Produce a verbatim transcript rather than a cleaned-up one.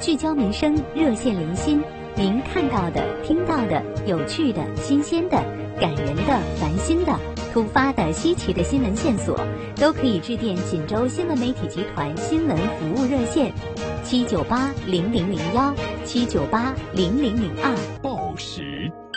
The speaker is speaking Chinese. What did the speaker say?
聚焦民生，热线连心。您看到的、听到的、有趣的、新鲜的、感人的、烦心的、突发的、稀奇的新闻线索，都可以致电锦州新闻媒体集团新闻服务热线：七九八零零零幺七九八零零零二。